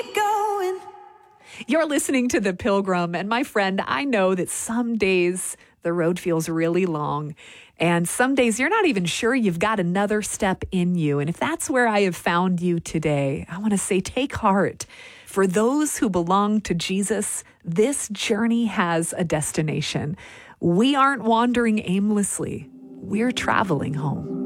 keep going. You're listening to The Pilgrim, and my friend, I know that some days the road feels really long, and some days you're not even sure you've got another step in you. And if that's where I have found you today, I want to say take heart. For those who belong to Jesus, this journey has a destination. We aren't wandering aimlessly. We're traveling home.